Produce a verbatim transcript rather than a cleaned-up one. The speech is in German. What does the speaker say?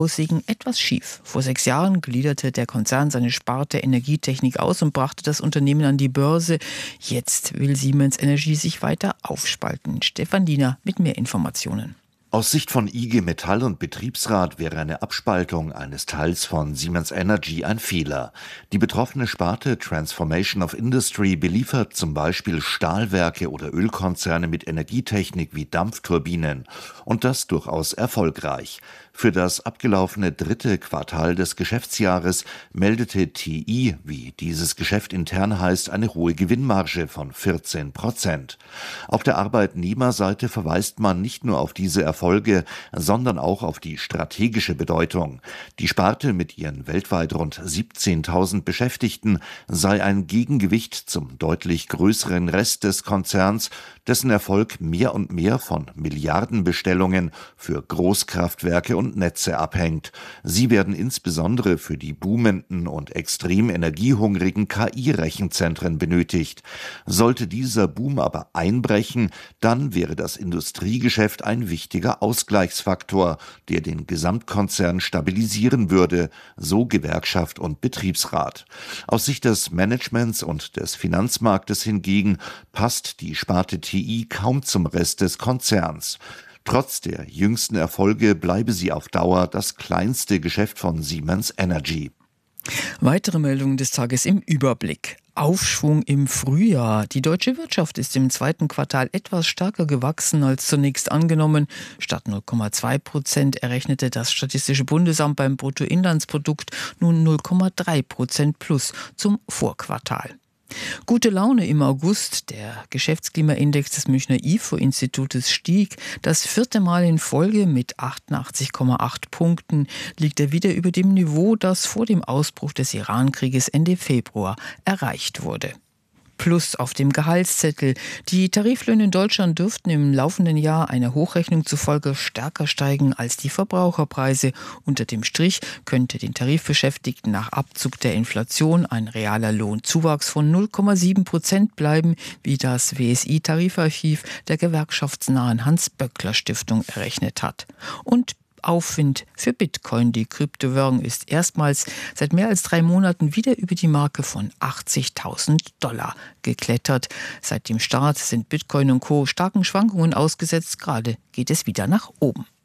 Aussichten etwas schief. Vor sechs Jahren gliederte der Konzern seine Sparte Energietechnik aus und brachte das Unternehmen an die Börse. Jetzt will Siemens Energy sich weiter aufspalten. Stefan Diener mit mehr Informationen. Aus Sicht von I G Metall und Betriebsrat wäre eine Abspaltung eines Teils von Siemens Energy ein Fehler. Die betroffene Sparte Transformation of Industry beliefert zum Beispiel Stahlwerke oder Ölkonzerne mit Energietechnik wie Dampfturbinen. Und das durchaus erfolgreich. Für das abgelaufene dritte Quartal des Geschäftsjahres meldete T I, wie dieses Geschäft intern heißt, eine hohe Gewinnmarge von vierzehn Prozent. Auf der Arbeitnehmerseite verweist man nicht nur auf diese Erfolge, sondern auch auf die strategische Bedeutung. Die Sparte mit ihren weltweit rund siebzehntausend Beschäftigten sei ein Gegengewicht zum deutlich größeren Rest des Konzerns, dessen Erfolg mehr und mehr von Milliardenbestellungen für Großkraftwerke und Netze abhängt. Sie werden insbesondere für die boomenden und extrem energiehungrigen K I-Rechenzentren benötigt. Sollte dieser Boom aber einbrechen, dann wäre das Industriegeschäft ein wichtiger Ausgleichsfaktor, der den Gesamtkonzern stabilisieren würde, so Gewerkschaft und Betriebsrat. Aus Sicht des Managements und des Finanzmarktes hingegen passt die Sparte T I kaum zum Rest des Konzerns. Trotz der jüngsten Erfolge bleibe sie auf Dauer das kleinste Geschäft von Siemens Energy. Weitere Meldungen des Tages im Überblick. Aufschwung im Frühjahr. Die deutsche Wirtschaft ist im zweiten Quartal etwas stärker gewachsen als zunächst angenommen. Statt null Komma zwei Prozent errechnete das Statistische Bundesamt beim Bruttoinlandsprodukt nun null Komma drei Prozent plus zum Vorquartal. Gute Laune im August. Der Geschäftsklimaindex des Münchner I F O-Institutes stieg. Das vierte Mal in Folge mit achtundachtzig Komma acht Punkten liegt er wieder über dem Niveau, das vor dem Ausbruch des Iran-Krieges Ende Februar erreicht wurde. Plus auf dem Gehaltszettel. Die Tariflöhne in Deutschland dürften im laufenden Jahr einer Hochrechnung zufolge stärker steigen als die Verbraucherpreise. Unter dem Strich könnte den Tarifbeschäftigten nach Abzug der Inflation ein realer Lohnzuwachs von null Komma sieben Prozent bleiben, wie das W S I-Tarifarchiv der gewerkschaftsnahen Hans-Böckler-Stiftung errechnet hat. Und Aufwind für Bitcoin. Die Kryptowährung ist erstmals seit mehr als drei Monaten wieder über die Marke von achtzigtausend Dollar geklettert. Seit dem Start sind Bitcoin und Co. starken Schwankungen ausgesetzt. Gerade geht es wieder nach oben.